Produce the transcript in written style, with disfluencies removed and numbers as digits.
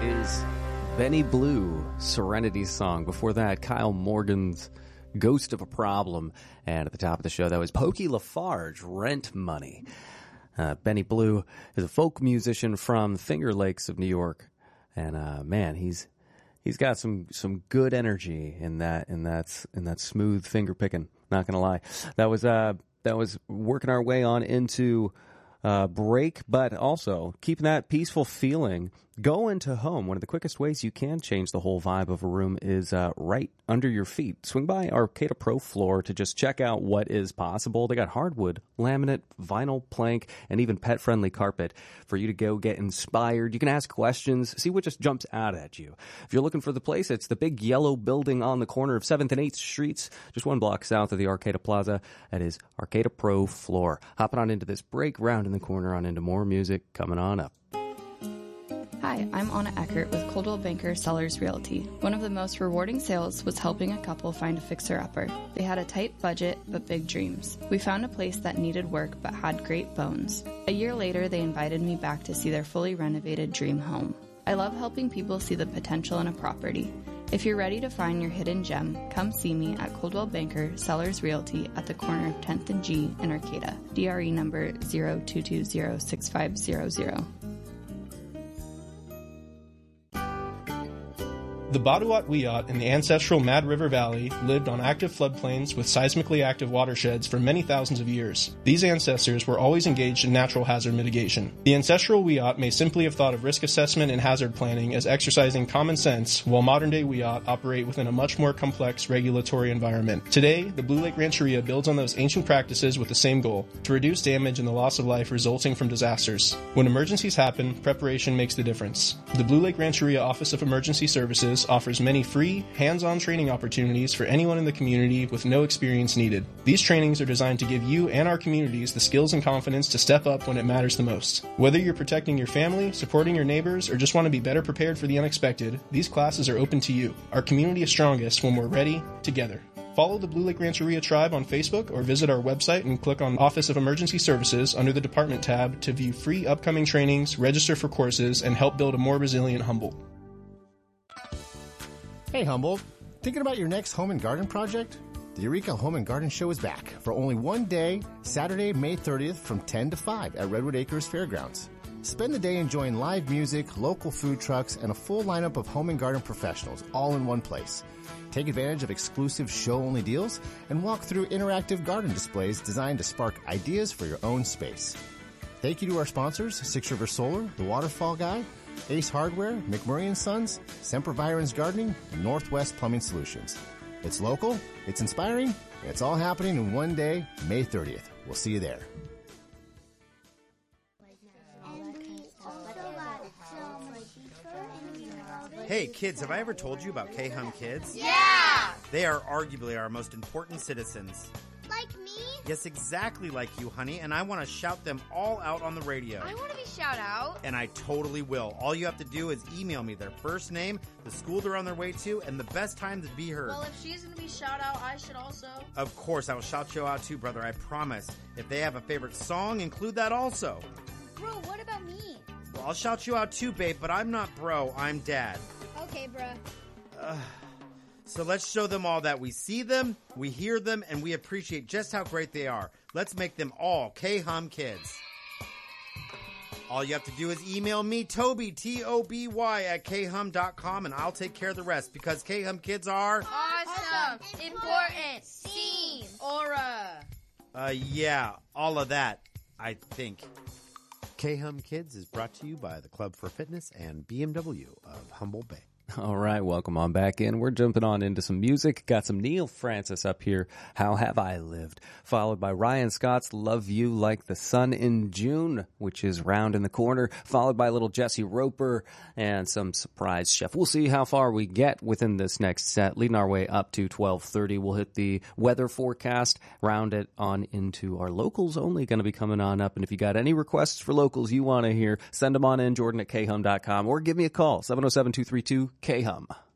is Benny Blue, Serenity Song. Before that, Kyle Morgan's Ghost of a Problem. And at the top of the show, that was Pokey Lafarge, Rent Money. Benny Blue is a folk musician from Finger Lakes of New York. And man, he's got some good energy in that smooth finger picking. Not gonna lie. That was working our way on into break, but also keeping that peaceful feeling. Go into home. One of the quickest ways you can change the whole vibe of a room is right under your feet. Swing by Arcata Pro Floor to just check out what is possible. They got hardwood, laminate, vinyl plank, and even pet-friendly carpet for you to go get inspired. You can ask questions, see what just jumps out at you. If you're looking for the place, it's the big yellow building on the corner of 7th and 8th Streets, just one block south of the Arcata Plaza. That is Arcata Pro Floor. Hopping on into this break, round in the corner on into more music coming on up. Hi, I'm Anna Eckert with Coldwell Banker Sellers Realty. One of the most rewarding sales was helping a couple find a fixer-upper. They had a tight budget, but big dreams. We found a place that needed work, but had great bones. A year later, they invited me back to see their fully renovated dream home. I love helping people see the potential in a property. If you're ready to find your hidden gem, come see me at Coldwell Banker Sellers Realty at the corner of 10th and G in Arcata. DRE number 02206500. The Baduat Wiyot in the ancestral Mad River Valley lived on active floodplains with seismically active watersheds for many thousands of years. These ancestors were always engaged in natural hazard mitigation. The ancestral Wiyot may simply have thought of risk assessment and hazard planning as exercising common sense, while modern-day Wiyot operate within a much more complex regulatory environment. Today, the Blue Lake Rancheria builds on those ancient practices with the same goal: to reduce damage and the loss of life resulting from disasters. When emergencies happen, preparation makes the difference. The Blue Lake Rancheria Office of Emergency Services offers many free, hands-on training opportunities for anyone in the community with no experience needed. These trainings are designed to give you and our communities the skills and confidence to step up when it matters the most. Whether you're protecting your family, supporting your neighbors, or just want to be better prepared for the unexpected, these classes are open to you. Our community is strongest when we're ready, together. Follow the Blue Lake Rancheria Tribe on Facebook or visit our website and click on Office of Emergency Services under the Department tab to view free upcoming trainings, register for courses, and help build a more resilient Humboldt. Hey Humboldt, thinking about your next home and garden project? The Eureka Home and Garden Show is back for only one day, Saturday, May 30th from 10 to 5 at Redwood Acres Fairgrounds. Spend the day enjoying live music, local food trucks, and a full lineup of home and garden professionals all in one place. Take advantage of exclusive show-only deals and walk through interactive garden displays designed to spark ideas for your own space. Thank you to our sponsors, Six River Solar, The Waterfall Guy, Ace Hardware, McMurray & Sons, Sempervirens Gardening, and Northwest Plumbing Solutions. It's local, it's inspiring, and it's all happening in one day, May 30th. We'll see you there. Hey kids, have I ever told you about K-Hum Kids? Yeah! They are arguably our most important citizens. Like me? Yes, exactly like you, honey, and I want to shout them all out on the radio. I want to be shout out. And I totally will. All you have to do is email me their first name, the school they're on their way to, and the best time to be heard. Well, if she's going to be shout out, I should also. Of course, I will shout you out too, brother, I promise. If they have a favorite song, include that also. Bro, what about me? Well, I'll shout you out too, babe, but I'm not bro, I'm dad. Okay, bruh. So let's show them all that we see them, we hear them, and we appreciate just how great they are. Let's make them all K-Hum Kids. All you have to do is email me, Toby, T-O-B-Y, at khum.com, and I'll take care of the rest, because K-Hum Kids are... Awesome! Important! Scene! Aura! Yeah, all of that, I think. K-Hum Kids is brought to you by the Club for Fitness and BMW of Humboldt Bay. All right, welcome on back in. We're jumping on into some music. Got some Neil Francis up here, How Have I Lived? Followed by Ryan Scott's Love You Like the Sun in June, which is round in the corner. Followed by little Jesse Roper and some surprise chef. We'll see how far we get within this next set. Leading our way up to 12:30. We'll hit the weather forecast, round it on into our locals only going to be coming on up. And if you got any requests for locals you want to hear, send them on in, Jordan at khum.com, or give me a call, 707-232 K-Hum.